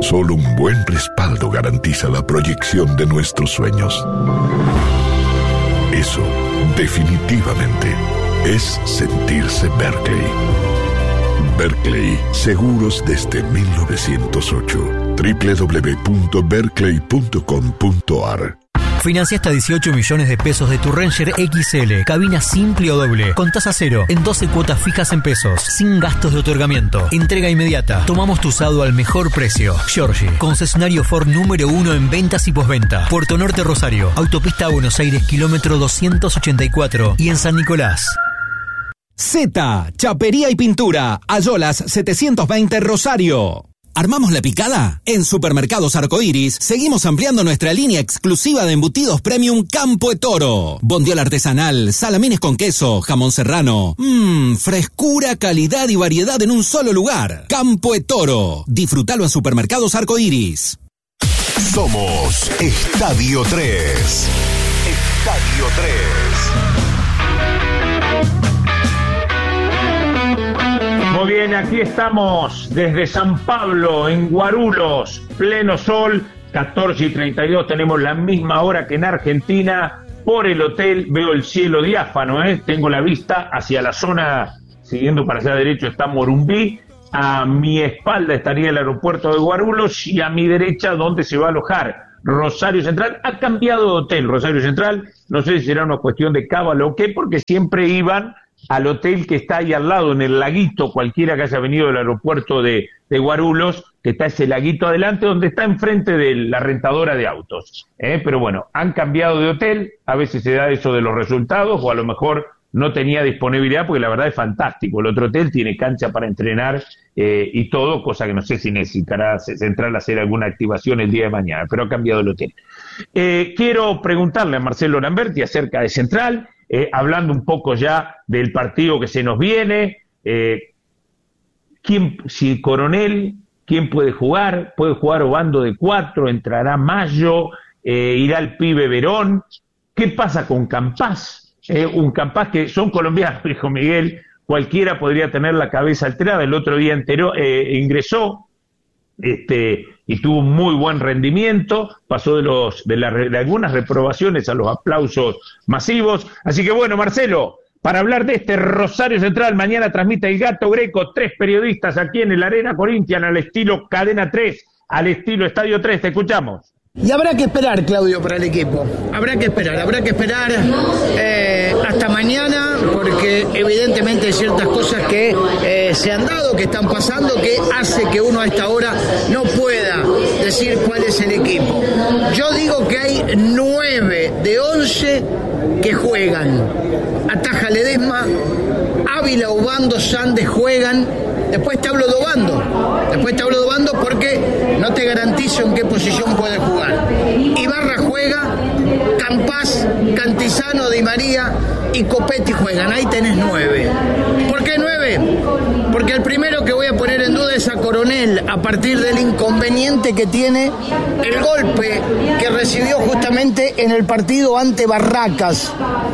Solo un buen respaldo garantiza la proyección de nuestros sueños. Eso, definitivamente, es sentirse Berkeley. Berkeley, seguros desde 1908. www.berkeley.com.ar. Financia hasta 18 millones de pesos de tu Ranger XL, cabina simple o doble, con tasa cero, en 12 cuotas fijas en pesos, sin gastos de otorgamiento. Entrega inmediata. Tomamos tu usado al mejor precio. Giorgi, concesionario Ford número 1 en ventas y postventa. Puerto Norte Rosario, autopista Buenos Aires, kilómetro 284, y en San Nicolás. Z, chapería y pintura, Ayolas 720 Rosario. ¿Armamos la picada? En Supermercados Arcoiris seguimos ampliando nuestra línea exclusiva de embutidos premium Campo e Toro. Bondiola artesanal, salamines con queso, jamón serrano. Frescura, calidad y variedad en un solo lugar. Campo e Toro. Disfrútalo en Supermercados Arcoiris. Somos Estadio 3. Estadio 3. Muy bien, aquí estamos desde San Pablo, en Guarulhos, pleno sol, 14:32, tenemos la misma hora que en Argentina. Por el hotel veo el cielo diáfano, tengo la vista hacia la zona, siguiendo para allá derecho está Morumbí, a mi espalda estaría el aeropuerto de Guarulhos y a mi derecha donde se va a alojar Rosario Central. Ha cambiado de hotel Rosario Central, no sé si será una cuestión de cábala o qué, porque siempre iban al hotel que está ahí al lado, en el laguito, cualquiera que haya venido del aeropuerto de Guarulhos, que está ese laguito adelante, donde está enfrente de la rentadora de autos. Pero bueno, han cambiado de hotel, a veces se da eso de los resultados, o a lo mejor no tenía disponibilidad, porque la verdad es fantástico. El otro hotel tiene cancha para entrenar y todo, cosa que no sé si necesitará Central hacer alguna activación el día de mañana, pero ha cambiado el hotel. Quiero preguntarle a Marcelo Lamberti acerca de Central, hablando un poco ya del partido que se nos viene, si Coronel, ¿quién puede jugar? ¿Puede jugar Obando de 4? ¿Entrará Mayo? ¿Irá el pibe Verón? ¿Qué pasa con Campás? Un Campás que son colombianos, dijo Miguel, cualquiera podría tener la cabeza alterada. El otro día ingresó y tuvo un muy buen rendimiento, pasó de algunas reprobaciones a los aplausos masivos. Así que bueno, Marcelo, para hablar de este Rosario Central, mañana transmite el Gato Greco, 3 periodistas aquí en el Arena Corinthians, al estilo Cadena 3, al estilo Estadio 3, te escuchamos. Y habrá que esperar, Claudio, para el equipo. Habrá que esperar hasta mañana, porque evidentemente hay ciertas cosas que se han dado, que están pasando, que hace que uno a esta hora no pueda decir cuál es el equipo. Yo digo que hay 9 de 11 que juegan. Ataja Ledesma, Ávila, Obando, Sandes juegan. Después te hablo de Obando porque no te garantizo en qué posición puede jugar. Ibarra juega, Campás, Cantizano, Di María y Copetti juegan. Ahí tenés 9. ¿Por qué 9? Porque el primero que voy a poner en duda es a Coronel, a partir del inconveniente que tiene el golpe que recibió justamente en el partido ante Barracas.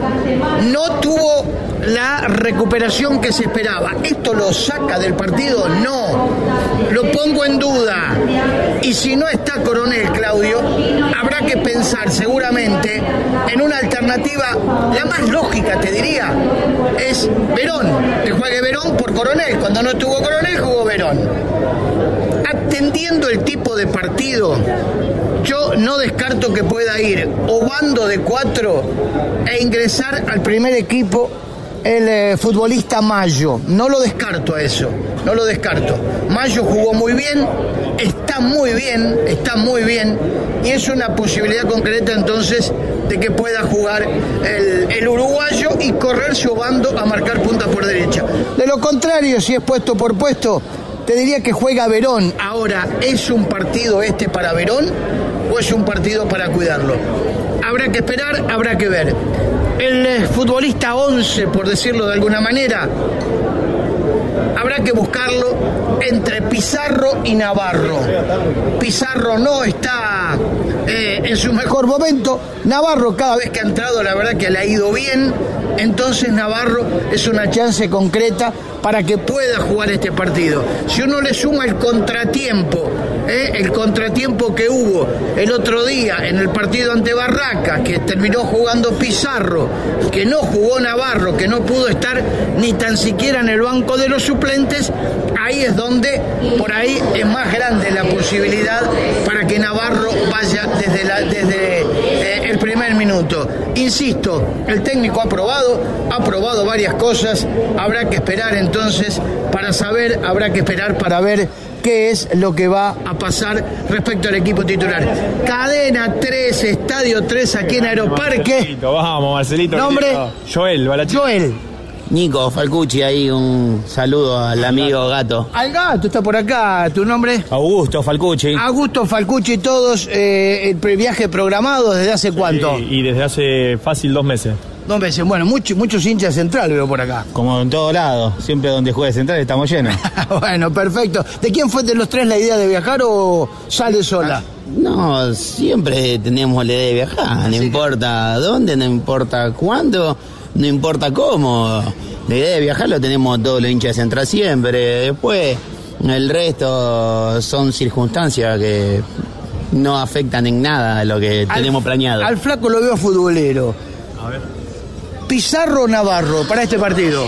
No tuvo la recuperación que se esperaba. ¿Esto lo saca del partido? No. Lo pongo en duda. Y si no está Coronel, Claudio, habrá que pensar seguramente en una alternativa, la más lógica te diría, es Verón. Que juegue Verón por Coronel. Cuando no estuvo Coronel, jugó Verón. Atendiendo el tipo de partido, yo no descarto que pueda ir Obando de 4 e ingresar al primer equipo el futbolista Mayo. No lo descarto a eso, no lo descarto. Mayo jugó muy bien, está muy bien, y es una posibilidad concreta entonces de que pueda jugar el uruguayo y correrse Obando a marcar punta por derecha. De lo contrario, si es puesto por puesto, te diría que juega Verón. Ahora, ¿es un partido para Verón o es un partido para cuidarlo? Habrá que esperar, habrá que ver. El futbolista 11, por decirlo de alguna manera, habrá que buscarlo entre Pizarro y Navarro. Pizarro no está en su mejor momento. Navarro, cada vez que ha entrado, la verdad que le ha ido bien. Entonces Navarro es una chance concreta para que pueda jugar este partido. Si uno le suma el contratiempo el contratiempo que hubo el otro día en el partido ante Barracas, que terminó jugando Pizarro, que no jugó Navarro, que no pudo estar ni tan siquiera en el banco de los suplentes, ahí es donde por ahí es más grande la posibilidad para que Navarro vaya desde el primer minuto. Insisto, el técnico ha probado varias cosas, habrá que esperar entonces para ver qué es lo que va a pasar respecto al equipo titular. Cadena 3, Estadio 3 aquí en Aeroparque. Vamos, Marcelito. ¿Nombre? Joel Balachín. Joel. Nico Falcucci, ahí un saludo al amigo Gato. Al Gato está por acá, ¿tu nombre? Augusto Falcucci. Augusto Falcucci, todos, el viaje programado ¿desde hace cuánto? Sí, y desde hace fácil 2 meses. 2 meses, bueno, muchos hinchas Central veo por acá. Como en todo lado, siempre donde juegue Central estamos llenos. Bueno, perfecto. ¿De quién fue de los tres la idea de viajar o sale sola? No, siempre tenemos la idea de viajar, no importa dónde, no importa cuándo, no importa cómo. La idea de viajar lo tenemos todos los hinchas de Central siempre. Después, el resto son circunstancias que no afectan en nada a lo que tenemos planeado. Al flaco lo veo futbolero. A ver. ¿Pizarro o Navarro para este partido?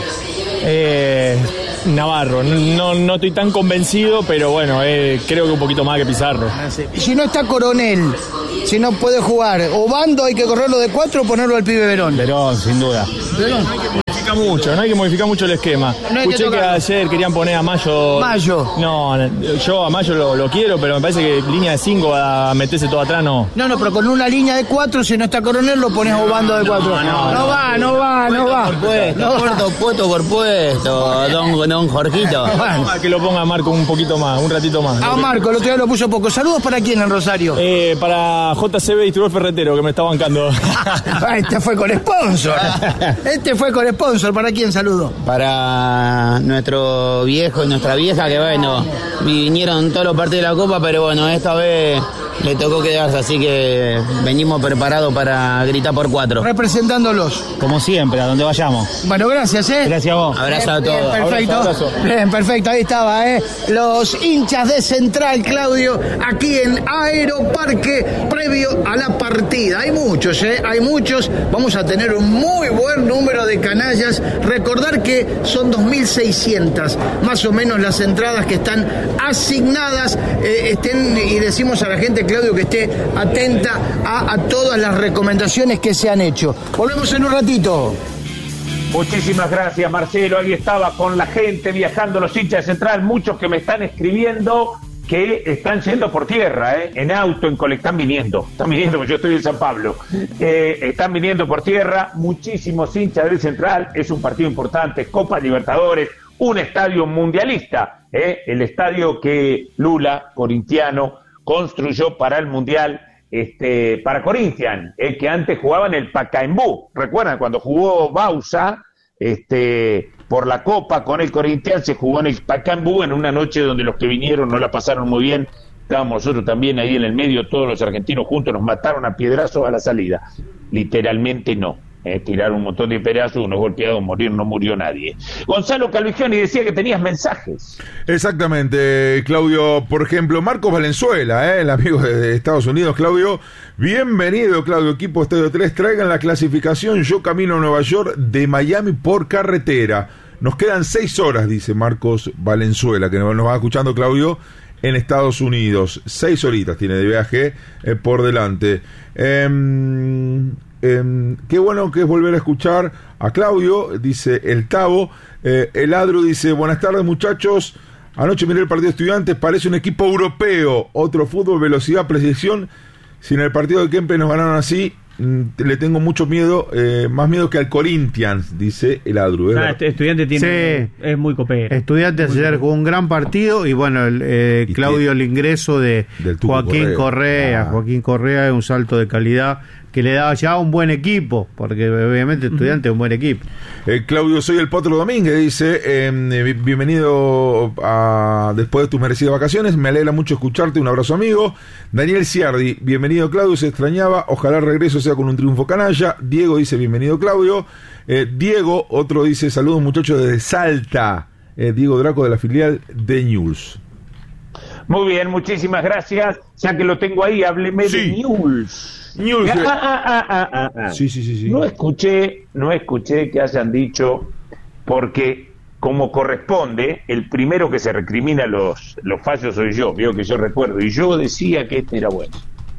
Navarro, no estoy tan convencido, pero bueno, creo que un poquito más que Pizarro. Y si no está Coronel, si no puede jugar, Obando hay que correrlo de 4 o ponerlo al pibe Verón. Verón, sin duda. Verón. No hay que modificar mucho el esquema. Escuché que ayer querían poner a Mayo. No, yo a Mayo lo quiero, pero me parece que línea de 5 a meterse todo atrás no. No, pero con una línea de 4, si no está Coronel, lo pones a Obando de 4. No va. Puesto por puesto, don Jorgito. Bueno. Que lo ponga Marco un poquito más, un ratito más. A Marco, el otro día lo puso poco. ¿Saludos para quién en Rosario? Para JCB Distribuidor Ferretero, que me está bancando. Este fue con sponsor. ¿Para quién saludo? Para nuestro viejo y nuestra vieja, que bueno, vinieron todos los partidos de la Copa, pero bueno, esta vez le tocó quedarse, así que venimos preparados para gritar por 4. Representándolos. Como siempre, a donde vayamos. Bueno, gracias, Gracias a vos. Abrazo a todos. Perfecto. Abrazo. Bien, perfecto, ahí estaba, los hinchas de Central, Claudio, aquí en Aeroparque, previo a la partida. Hay muchos, hay muchos. Vamos a tener un muy buen número de canallas. Recordar que son 2.600, más o menos, las entradas que están asignadas. Y decimos a la gente, Claudio, que esté atenta a todas las recomendaciones que se han hecho. Volvemos en un ratito. Muchísimas gracias, Marcelo. Ahí estaba con la gente viajando, los hinchas de Central, muchos que me están escribiendo que están yendo por tierra, en auto, en están viniendo, porque yo estoy en San Pablo, están viniendo por tierra, muchísimos hinchas del Central. Es un partido importante, Copa Libertadores, un estadio mundialista, el estadio que Lula, corintiano, construyó para el Mundial, para Corinthians, que antes jugaba en el Pacaembu. ¿Recuerdan cuando jugó Bausa por la Copa con el Corinthians? Se jugó en el Pacaembu en una noche donde los que vinieron no la pasaron muy bien. Estábamos nosotros también ahí en el medio, todos los argentinos juntos, nos mataron a piedrazos a la salida. Literalmente no. Tiraron un montón de pedazos, unos golpeados, no murió nadie. Gonzalo Calvigioni decía que tenías mensajes. Exactamente, Claudio. Por ejemplo, Marcos Valenzuela, el amigo de Estados Unidos. Claudio, bienvenido, Claudio, equipo Estadio 3. Traigan la clasificación, yo camino a Nueva York de Miami por carretera. Nos quedan 6 horas, dice Marcos Valenzuela, que nos va escuchando, Claudio, en Estados Unidos. 6 horitas tiene de viaje por delante. Qué bueno que es volver a escuchar a Claudio, dice el Tavo. El Adru dice, buenas tardes, muchachos. Anoche miré el partido de Estudiantes, parece un equipo europeo. Otro fútbol, velocidad, precisión. Si en el partido de Kempe nos ganaron así, le tengo mucho miedo, más miedo que al Corinthians, dice el Adru. Estudiante tiene, es muy copero. Estudiante ayer jugó un gran partido y bueno, Claudio, el ingreso de Joaquín Correa. Joaquín Correa es un salto de calidad que le da ya un buen equipo, porque obviamente Estudiante es un buen equipo. Claudio, soy el Potro Domínguez, dice, bienvenido después de tus merecidas vacaciones, me alegra mucho escucharte, un abrazo amigo. Daniel Ciardi, bienvenido Claudio, se extrañaba, ojalá el regreso sea con un triunfo canalla. Diego dice, bienvenido Claudio. Diego, otro dice, saludos muchachos desde Salta. Diego Draco de la filial de News. Muy bien, muchísimas gracias. Ya que lo tengo ahí, hábleme de Newell's. Sí. No escuché que hayan dicho, porque como corresponde, el primero que se recrimina los fallos soy yo, veo que yo recuerdo, y yo decía que este era bueno.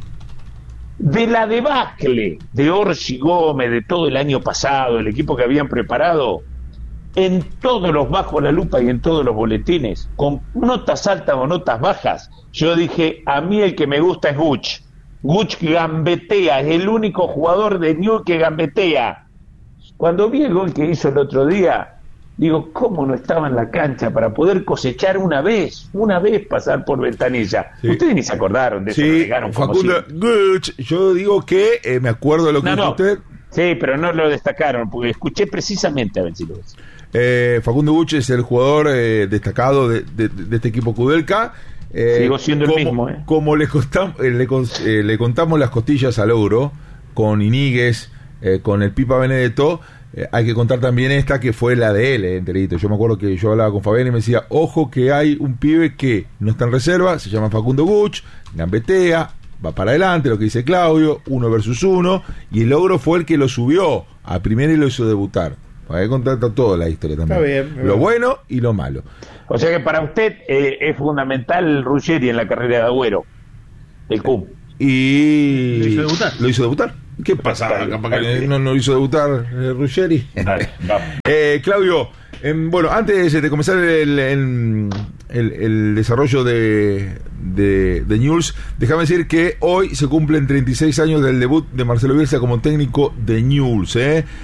De la debacle de Orsi Gómez de todo el año pasado, el equipo que habían preparado, en todos los bajo la lupa y en todos los boletines, con notas altas o notas bajas, yo dije, a mí el que me gusta es Guch. Guch gambetea, es el único jugador de Newell's que gambetea. Cuando vi el gol que hizo el otro día, digo, ¿cómo no estaba en la cancha para poder cosechar una vez pasar por ventanilla? Sí. Ustedes ni se acordaron de eso. Sí, Facundo Guch, yo digo que me acuerdo de lo que dijo usted. Sí, pero no lo destacaron, porque escuché precisamente a ver si lo ves. Facundo Guch es el jugador destacado de este equipo Kudelka. Sigo siendo el mismo. Como le contamos las costillas al ogro, con Iníguez, con el Pipa Benedetto, hay que contar también esta que fue la de él, enterito. Yo me acuerdo que yo hablaba con Fabián y me decía, ojo que hay un pibe que no está en reserva, se llama Facundo Guch, gambetea, va para adelante, lo que dice Claudio, 1 versus 1, y el ogro fue el que lo subió a primera y lo hizo debutar. Hay que contar toda la historia también. Está bien, lo bueno y lo malo. O sea que para usted es fundamental Ruggeri en la carrera de Agüero, el CUM. Y lo hizo debutar. ¿Qué pasa? Capaz que no lo hizo debutar Ruggeri. Claudio, bueno, antes de comenzar el desarrollo de Newell's, déjame decir que hoy se cumplen 36 años del debut de Marcelo Bielsa como técnico de Newell's.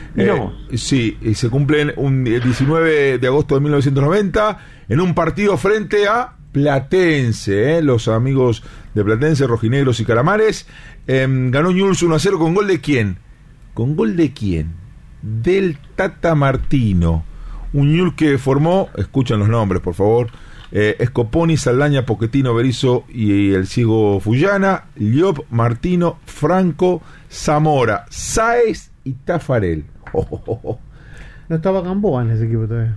Sí, se cumplen el 19 de agosto de 1990 en un partido frente a Platense, los amigos de Platense, rojinegros y calamares. Ganó Newell's 1-0 con gol de ¿quién? ¿Con gol de quién? Del Tata Martino. Un Newell's que formó, escuchen los nombres por favor, Scoponi, Saldaña, Pochettino, Berizzo y el ciego Fullana, Liop, Martino, Franco, Zamora, Sáez y Tafarel. ¿No estaba Gamboa en ese equipo todavía?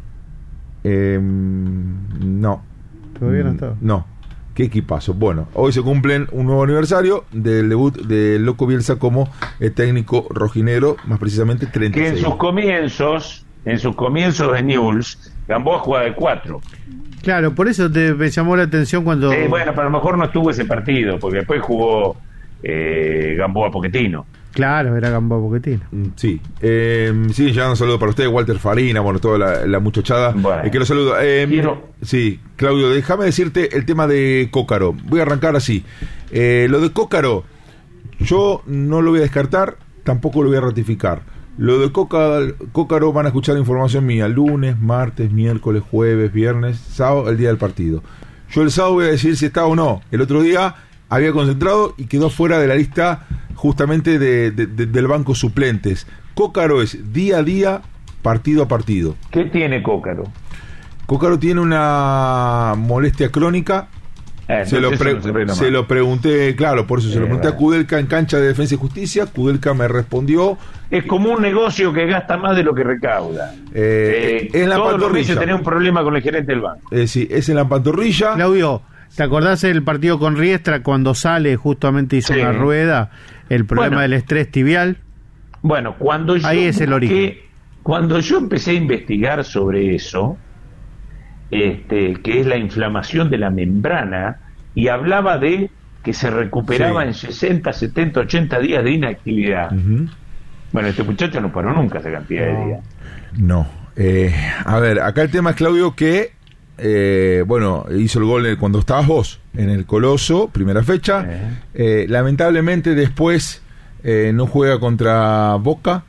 No. ¿Todavía no estaba? No. Qué equipazo. Bueno, hoy se cumplen un nuevo aniversario del debut del Loco Bielsa como técnico rojinegro, más precisamente 36. Que en sus comienzos de Newell's, Gamboa jugaba de 4. Claro, por eso me llamó la atención cuando... bueno, pero a lo mejor no estuvo ese partido, porque después jugó Gamboa Pochettino. Claro, era Gamboa Pochettino. Sí. Sí, ya un saludo para usted, Walter Farina, bueno, toda la muchachada. Bueno, que lo saludo. Sí, Claudio, déjame decirte el tema de Cócaro. Voy a arrancar así. Lo de Cócaro, yo no lo voy a descartar, tampoco lo voy a ratificar. Lo de Cócaro van a escuchar información mía lunes, martes, miércoles, jueves, viernes, sábado, el día del partido. Yo el sábado voy a decir si está o no. El otro día había concentrado y quedó fuera de la lista justamente del banco suplentes. Cócaro es día a día, partido a partido. ¿Qué tiene Cócaro? Cócaro tiene una molestia crónica. Se lo pregunté, claro, por eso se lo pregunté a Kudelka en cancha de Defensa y Justicia. Kudelka me respondió. Es como un negocio que gasta más de lo que recauda. En la todos los meses tenés un problema con el gerente del banco. Sí, es en la pantorrilla. Claudio, ¿te acordás del partido con Riestra cuando sale, justamente hizo una rueda, el problema del estrés tibial? Bueno, ahí es el origen. Cuando yo empecé a investigar sobre eso, que es la inflamación de la membrana, y hablaba de que se recuperaba en 60, 70, 80 días de inactividad. Bueno, este muchacho no paró nunca esa cantidad de días. No. A ver, acá el tema es, Claudio, que bueno, hizo el gol cuando estabas vos en el Coloso, primera fecha. Lamentablemente después no juega contra Boca.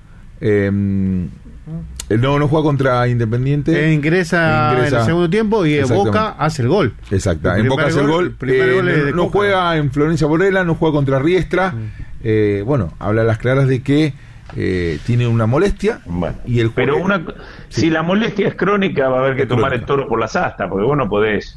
No juega contra Independiente. Ingresa en el segundo tiempo y Boca hace el gol. Exacto, en Boca hace el gol. No juega en Florencia Borrella, no juega contra Riestra. Bueno, habla a las claras de que tiene una molestia. Bueno, y pero si la molestia es crónica, va a haber que tomar el toro por las astas, porque vos no podés.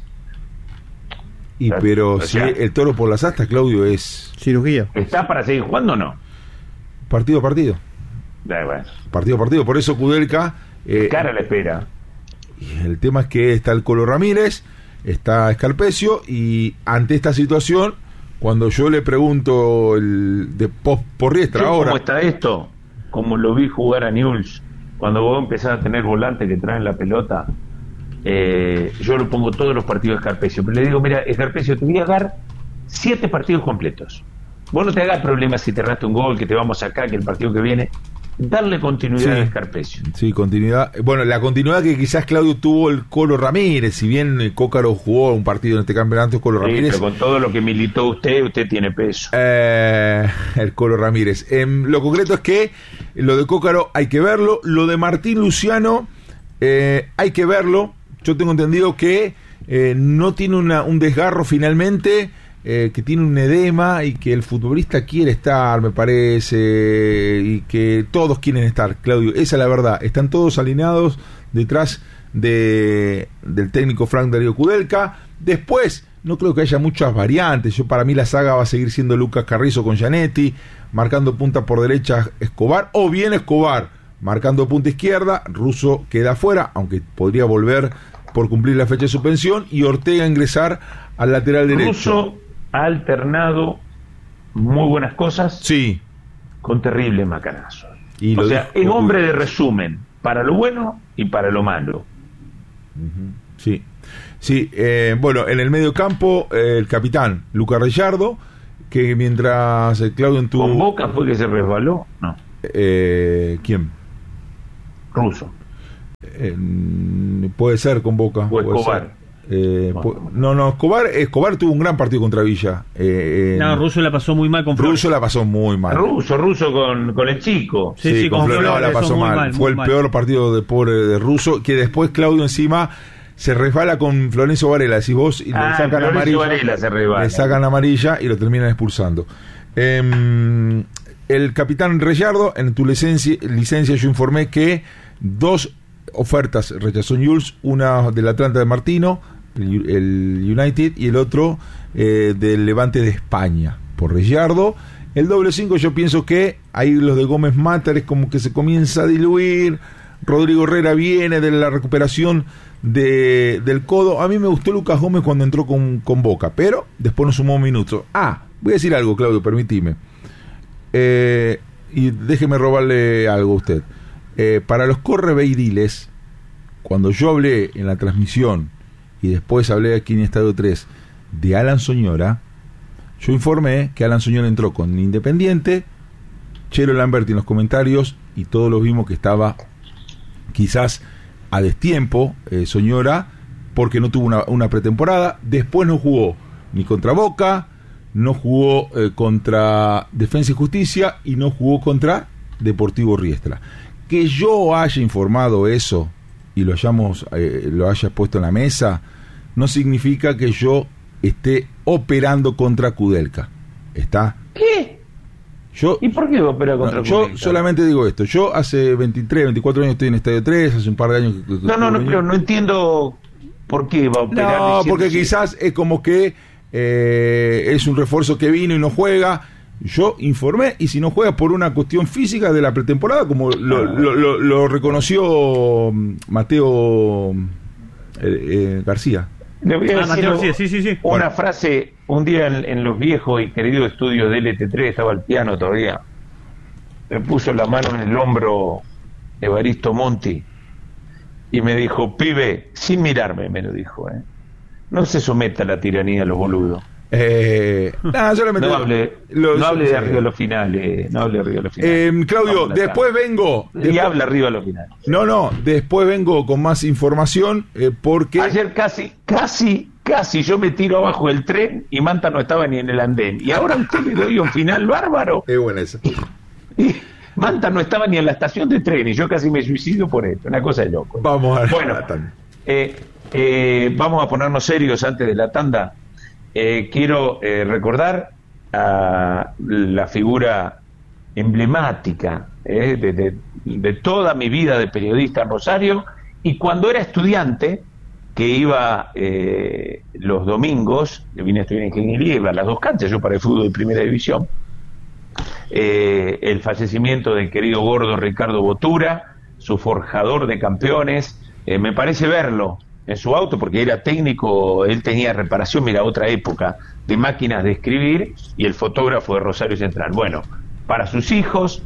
Pero si el toro por las astas, Claudio, es cirugía. ¿Está para seguir jugando o no? Partido a partido. Bueno. Partido a partido, por eso Kudelka cara la espera. Y el tema es que está el Colo Ramírez, está Escarpecio, y ante esta situación, cuando yo le pregunto por Riestra ahora... ¿Cómo está esto? Como lo vi jugar a Newell's, cuando vos empezás a tener volantes que traen la pelota, yo lo pongo todos los partidos de Escarpecio, pero le digo, mira, Escarpecio, te voy a dar 7 partidos completos. Vos no te hagas problemas si te erraste un gol, que te vamos a sacar, que el partido que viene... Darle continuidad a Escarpecio. Sí, continuidad. Bueno, la continuidad que quizás Claudio tuvo el Colo Ramírez, si bien Cócaro jugó un partido en este campeonato, Colo Ramírez. Pero con todo lo que militó usted tiene peso. El Colo Ramírez. Lo concreto es que lo de Cócaro hay que verlo, lo de Martín Luciano hay que verlo. Yo tengo entendido que no tiene un desgarro finalmente. Que tiene un edema y que el futbolista quiere estar, me parece, y que todos quieren estar, Claudio, esa es la verdad, están todos alineados detrás del técnico Frank Darío Kudelka. Después, no creo que haya muchas variantes, para mí la saga va a seguir siendo Lucas Carrizo con Gianetti, marcando punta por derecha Escobar, o bien Escobar marcando punta izquierda, Russo queda afuera, aunque podría volver por cumplir la fecha de suspensión, y Ortega ingresar al lateral derecho. Russo ha alternado muy buenas cosas, sí, con terribles macanazos. O sea, es hombre de resumen, para lo bueno y para lo malo. Sí, sí. Bueno, en el medio campo, el capitán Lucas Reyardo, que mientras Claudio en tu... ¿Con Boca fue que se resbaló? No. ¿Quién? Russo. Puede ser con Boca. O Escobar. No, Escobar tuvo un gran partido contra Villa. Russo la pasó muy mal con Flores. Russo la pasó muy mal. Russo con el chico. Sí, con Flores la pasó mal. Fue el peor partido de pobre de Russo, que después Claudio encima se resbala con Florencio Varela, decís vos, y le sacan amarilla. Le sacan amarilla y lo terminan expulsando. El capitán Reyardo, en tu licencia yo informé que 2 ofertas rechazó Newell's, una del Atlanta de Martino, el United, y el otro del Levante de España por Reyardo. El doble 5, yo pienso que ahí los de Gómez Matter es como que se comienza a diluir. Rodrigo Herrera viene de la recuperación del codo. A mí me gustó Lucas Gómez cuando entró con Boca, pero después no sumó minutos. Voy a decir algo, Claudio, permitime, y déjeme robarle algo a usted. Para los correveidiles, cuando yo hablé en la transmisión y después hablé aquí en Estadio 3 de Alan Soñora, yo informé que Alan Soñora entró con Independiente, Chelo Lamberti en los comentarios, y todos los vimos que estaba quizás a destiempo Soñora, porque no tuvo una pretemporada. Después no jugó ni contra Boca, no jugó contra Defensa y Justicia, y no jugó contra Deportivo Riestra. Que yo haya informado eso y lo haya puesto en la mesa, no significa que yo esté operando contra Kudelka. ¿Está? ¿Qué? ¿Y por qué opera contra Kudelka? Yo solamente digo esto. Yo hace 23, 24 años estoy en Estadio 3, hace un par de años que pero no entiendo por qué va a operar. No, porque quizás es como que es un refuerzo que vino y no juega. Yo informé, y si no juega por una cuestión física de la pretemporada, como lo reconoció Mateo García. Le voy a decir una frase. Un día en los viejos y queridos estudios de LT3, estaba al piano todavía, me puso la mano en el hombro Evaristo Monti y me dijo: pibe, sin mirarme, me lo dijo, no se someta a la tiranía de los boludos. Solamente no hable de arriba de los finales. No hable de arriba de los finales. Claudio, después vengo. Y habla arriba de los finales. No, después vengo con más información, porque ayer casi yo me tiro abajo del tren y Manta no estaba ni en el andén. Y ahora usted le doy un final bárbaro. Es buena esa. Y Manta no estaba ni en la estación de tren y yo casi me suicido por esto. Una cosa de loco. Vamos a ver. Bueno, vamos a ponernos serios antes de la tanda. Quiero recordar a la figura emblemática de toda mi vida de periodista en Rosario, y cuando era estudiante, que iba los domingos, yo vine a estudiar ingeniería, iba a las 2 canchas, yo para el fútbol de primera división, el fallecimiento del querido gordo Ricardo Botura, su forjador de campeones. Me parece verlo en su auto, porque era técnico, él tenía reparación, mira, otra época, de máquinas de escribir, y el fotógrafo de Rosario Central. Bueno, para sus hijos,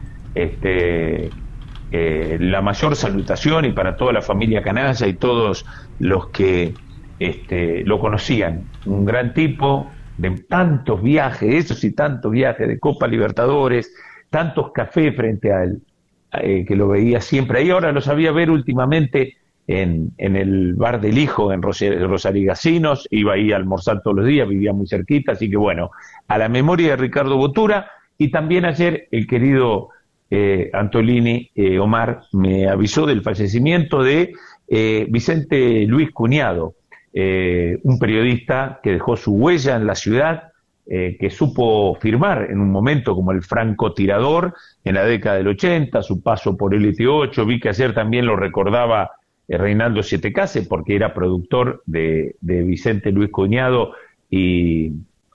la mayor salutación, y para toda la familia Canalla y todos los que lo conocían. Un gran tipo, de tantos viajes, esos y tantos viajes de Copa Libertadores, tantos cafés frente a él, que lo veía siempre ahí. Ahora lo sabía ver últimamente en el bar del hijo, en Rosarigasinos, iba ahí a almorzar todos los días, vivía muy cerquita, así que bueno, a la memoria de Ricardo Bottura. Y también ayer el querido Antolini, Omar, me avisó del fallecimiento de Vicente Luis Cuñado, un periodista que dejó su huella en la ciudad, que supo firmar en un momento como el francotirador en la década del 80, su paso por LT8. Vi que ayer también lo recordaba Reinaldo Sietecase, porque era productor de Vicente Luis Cuñado y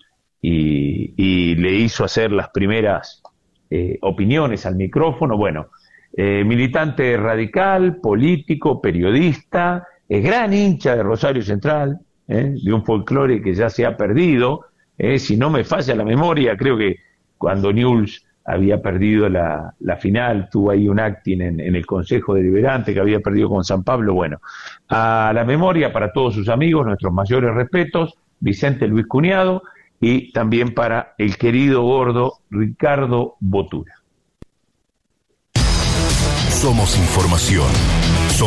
le hizo hacer las primeras opiniones al micrófono. Bueno, militante radical, político, periodista, gran hincha de Rosario Central, de un folclore que ya se ha perdido. Si no me falla la memoria, creo que cuando Newell's había perdido la final, tuvo ahí un acting en el Consejo Deliberante, que había perdido con San Pablo. Bueno, a la memoria, para todos sus amigos, nuestros mayores respetos, Vicente Luis Cuñado, y también para el querido gordo Ricardo Bottura. Somos información.